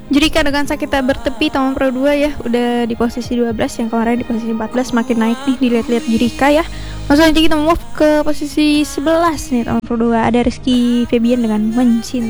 Judika dengan sakitnya bertepi tahun Pro 2 ya, udah di posisi 12, yang kemarin di posisi 14, makin naik nih dilihat-lihat Judika ya. Langsung aja kita move ke posisi 11 nih tahun Pro 2, ada Rizky Febian dengan Mencinta.